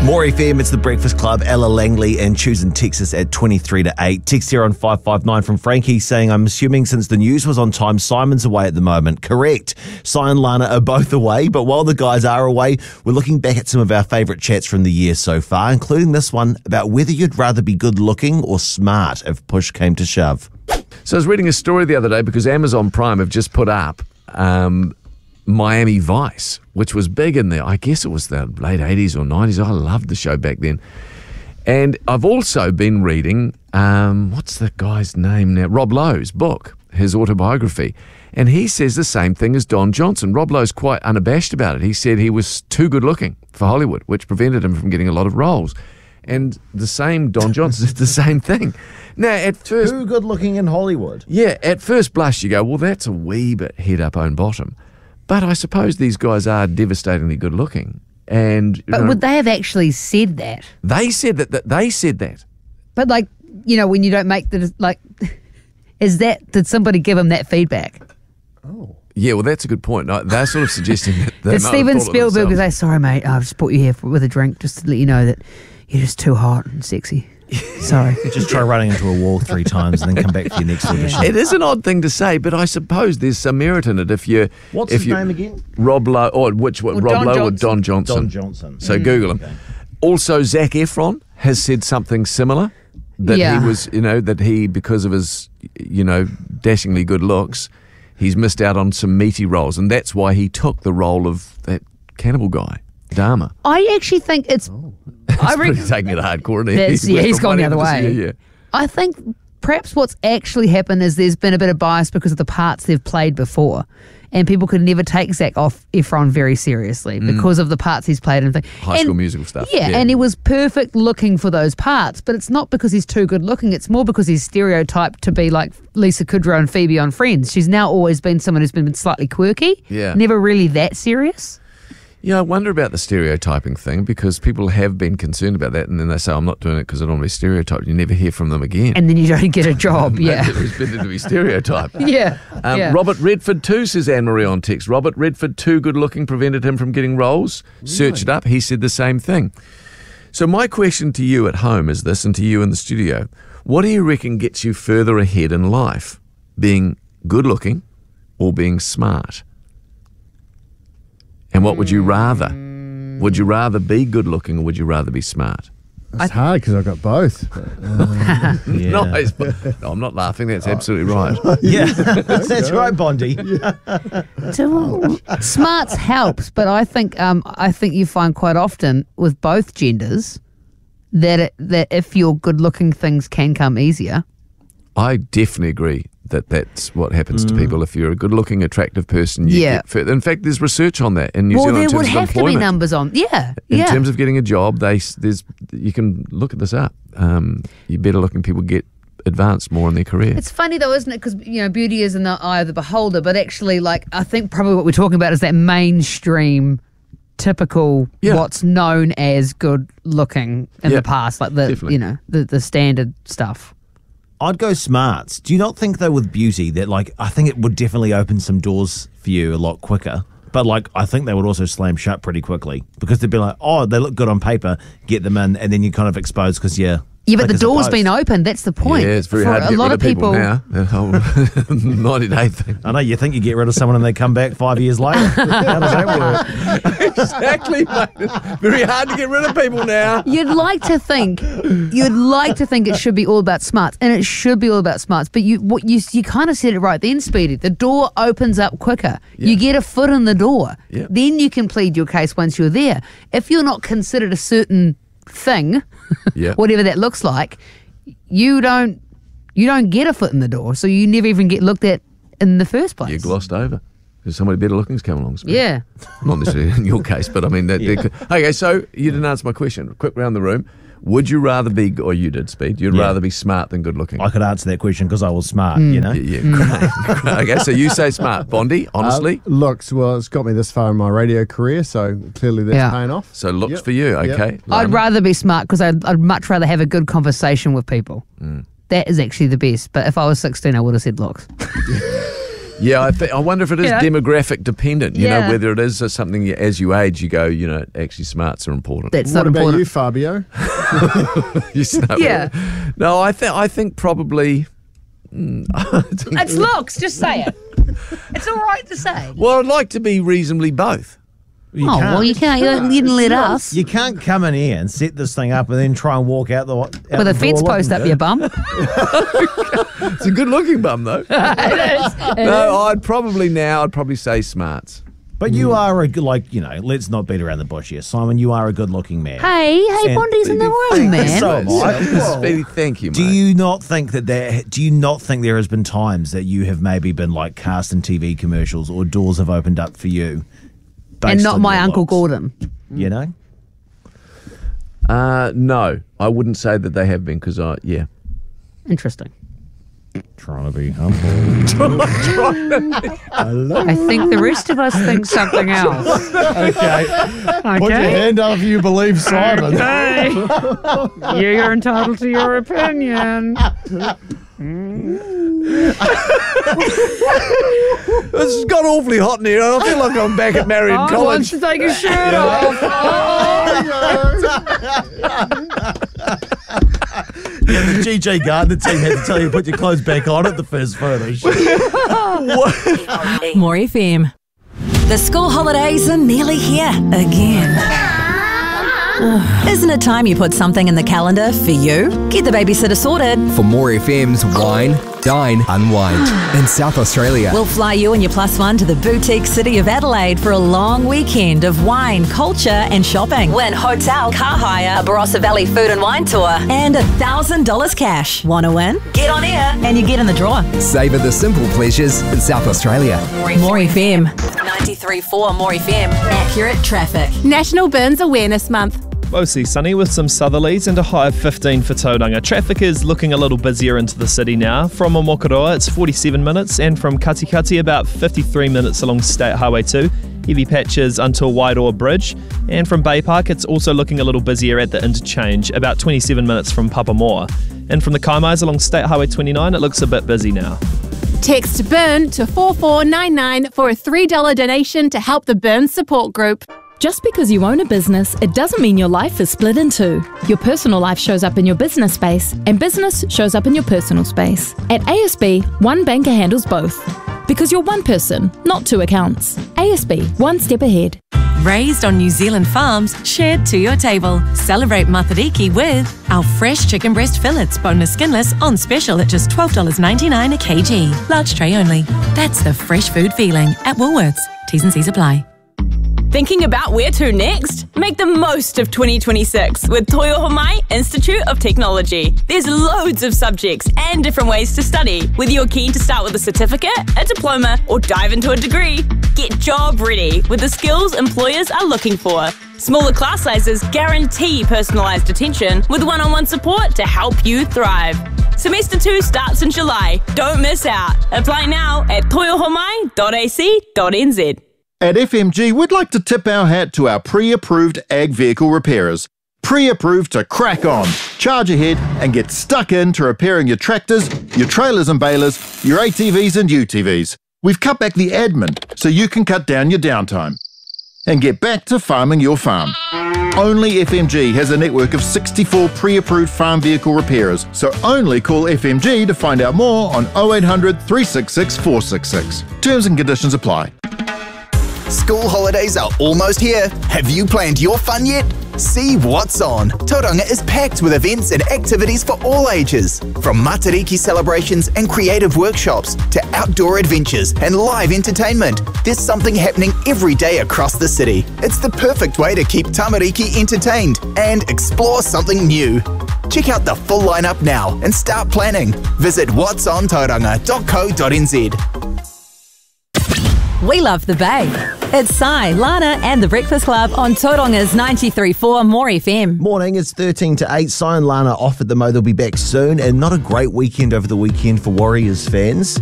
More FM, it's The Breakfast Club. Ella Langley and Choosing Texas at 23 to 8. Text here on 559 from Frankie saying, I'm assuming since the news was on time, Simon's away at the moment. Correct. Si and Lana are both away, but while the guys are away, we're looking back at some of our favourite chats from the year so far, including this one about whether you'd rather be good looking or smart if push came to shove. So I was reading a story the other day because Amazon Prime have just put up Miami Vice, which was big in I guess it was the late 80s or 90s. I loved the show back then. And I've also been reading, what's the guy's name now? Rob Lowe's book, his autobiography. And he says the same thing as Don Johnson. Rob Lowe's quite unabashed about it. He said he was too good looking for Hollywood, which prevented him from getting a lot of roles. And the same Don Johnson said the same thing. Now, at first... Too good looking in Hollywood. Yeah, at first blush you go, well, that's a wee bit head up, own bottom. But I suppose these guys are devastatingly good looking. But would they have actually said that? They said that. They said that. But when you don't make did somebody give them that feedback? Oh. Yeah, well, that's a good point. No, they're sort of suggesting that they did Steven Spielberg say, sorry, mate, I've just brought you here with a drink just to let you know that you're just too hot and sexy. Sorry. Just try running into a wall 3 times and then come back for your next audition. It is an odd thing to say, but I suppose there's some merit in it. What's his name again? Rob Lowe, or Rob Lowe or Don Johnson? Don Johnson. So Google him. Okay. Also, Zac Efron has said something similar. That he was, that he, because of his, dashingly good looks, he's missed out on some meaty roles, and that's why he took the role of that cannibal guy, Dahmer. I actually think it's... I reckon taking it hardcore. He's gone the other way. Yeah. I think perhaps what's actually happened is there's been a bit of bias because of the parts they've played before, and people could never take Zac Efron very seriously because of the parts he's played in High School Musical stuff. Yeah, and he was perfect looking for those parts, but it's not because he's too good looking. It's more because he's stereotyped to be like Lisa Kudrow and Phoebe on Friends. She's now always been someone who's been slightly quirky, never really that serious. Yeah, I wonder about the stereotyping thing because people have been concerned about that, and then they say, I'm not doing it because I don't want to be stereotyped. You never hear from them again. And then you don't get a job, yeah. It's better to be stereotyped. Yeah. Robert Redford too, says Anne-Marie on text. Robert Redford, too good looking, prevented him from getting roles. Really? Search it up. He said the same thing. So my question to you at home is this, and to you in the studio. What do you reckon gets you further ahead in life? Being good looking or being smart? And what would you rather? Would you rather be good looking or would you rather be smart? It's hard because I've got both. Nice. But, no, I'm not laughing. That's absolutely right. Yeah, that's right, Bondi. Smarts helps, but I think you find quite often with both genders that if you're good looking, things can come easier. I definitely agree that's what happens to people. If you're a good-looking, attractive person, you get further. In fact, there's research on that in New Zealand. Well, there would in terms have of employment. to be numbers on, In terms of getting a job, you can look at this up. You better-looking people get advanced more in their career. It's funny though, isn't it? Because beauty is in the eye of the beholder. But actually, I think probably what we're talking about is that mainstream, typical, what's known as good-looking in the past, like the standard stuff. I'd go smarts. Do you not think, though, with beauty that, I think it would definitely open some doors for you a lot quicker, but, I think they would also slam shut pretty quickly because they'd be like, oh, they look good on paper, get them in, and then you're kind of exposed because, Yeah, but the door's been opened. That's the point. Yeah, it's very hard to get rid of people now. The whole 90-day thing. I know, you think you get rid of someone and they come back 5 years later. How does that work? Exactly, mate. It's very hard to get rid of people now. You'd like to think it should be all about smarts, and it should be all about smarts, but you kind of said it right then, Speedy. The door opens up quicker. Yeah. You get a foot in the door. Yeah. Then you can plead your case once you're there. If you're not considered a certain thing, whatever that looks like, you don't get a foot in the door, so you never even get looked at in the first place. You're glossed over. There's somebody better looking's come along. Yeah. Not necessarily in your case, but I mean that. Okay, so you didn't answer my question. Quick round the room. Would you rather be, or you did, Speed, you'd rather be smart than good looking? I could answer that question because I was smart, you know? Yeah, great. Okay, so you say smart. Bondi, honestly? Looks, well, it's got me this far in my radio career, so clearly that's paying off. So looks for you, okay. Yep. I'd rather be smart because I'd much rather have a good conversation with people. That is actually the best. But if I was 16, I would have said looks. Yeah, I wonder if it is demographic dependent, you know, Yeah. whether it is something as you age, you go, you know, actually smarts are important. That's What not about important. you, Fabio? You know, Yeah. No, I think probably. It's looks. Just say it. It's all right to say. Well, I'd like to be reasonably both. You Oh, can't. well, you can't. You didn't let us. You can't come in here and set this thing up and then try and walk out With the a fence door post looking up your bum. It's a good looking bum, though. No, I'd probably say smarts. But you are let's not beat around the bush here, Simon. You are a good-looking man. Hey, And- Bondi's in the room, man. So am I. Speedy, thank you, mate. Do you not think there has been times that you have maybe been like cast in TV commercials or doors have opened up for you? And based not on my your Uncle looks? Gordon. You know? No, I wouldn't say that they have been because Interesting. Trying to be humble. I think the rest of us think something else. Okay. Put your hand up if you believe Simon. Okay. You're entitled to your opinion. It's got awfully hot in here. I feel like I'm back at Marion Oh, College. wants to take his shirt off. The GJ Gardner team had to tell you to put your clothes back on at the first photo shoot. More FM. The school holidays are nearly here again. Isn't it time you put something in the calendar for you? Get the babysitter sorted. For More FM's Wine, Dine, Unwind in South Australia. We'll fly you and your plus one to the boutique city of Adelaide for a long weekend of wine, culture and shopping. Win hotel, car hire, a Barossa Valley food and wine tour and $1,000 cash. Want to win? Get on air and you get in the draw. Savour the simple pleasures in South Australia. More FM. 93.4 More FM. Accurate traffic. National Burns Awareness Month. Mostly sunny with some southerlies and a high of 15 for Tauranga. Traffic is looking a little busier into the city now. From Omokoroa, it's 47 minutes, and from Katikati, about 53 minutes along State Highway 2. Heavy patches until Wairoa Bridge. And from Bay Park, it's also looking a little busier at the interchange, about 27 minutes from Papamoa. And from the Kaimais along State Highway 29, it looks a bit busy now. Text BURN to 4499 for a $3 donation to help the Burns Support Group. Just because you own a business, it doesn't mean your life is split in two. Your personal life shows up in your business space, and business shows up in your personal space. At ASB, one banker handles both. Because you're one person, not two accounts. ASB, one step ahead. Raised on New Zealand farms, shared to your table. Celebrate Matariki with our fresh chicken breast fillets, boneless skinless, on special at just $12.99 a kg. Large tray only. That's the fresh food feeling at Woolworths. T's and C's apply. Thinking about where to next? Make the most of 2026 with Toyohomai Institute of Technology. There's loads of subjects and different ways to study. Whether you're keen to start with a certificate, a diploma, or dive into a degree, get job ready with the skills employers are looking for. Smaller class sizes guarantee personalised attention with one-on-one support to help you thrive. Semester 2 starts in July. Don't miss out. Apply now at toyohomai.ac.nz. At FMG, we'd like to tip our hat to our pre-approved ag vehicle repairers. Pre-approved to crack on, charge ahead and get stuck into repairing your tractors, your trailers and balers, your ATVs and UTVs. We've cut back the admin so you can cut down your downtime and get back to farming your farm. Only FMG has a network of 64 pre-approved farm vehicle repairers, so only call FMG to find out more on 0800 366 466. Terms and conditions apply. School holidays are almost here. Have you planned your fun yet? See what's on. Tauranga is packed with events and activities for all ages. From Matariki celebrations and creative workshops to outdoor adventures and live entertainment. There's something happening every day across the city. It's the perfect way to keep tamariki entertained and explore something new. Check out the full lineup now and start planning. Visit whatsontauranga.co.nz. We love the Bay. It's Sai, Lana and the Breakfast Club on Tauranga's 93.4 More FM. Morning, it's 13 to 8. Sai and Lana off at the Mo. They'll be back soon, and not a great weekend over the weekend for Warriors fans.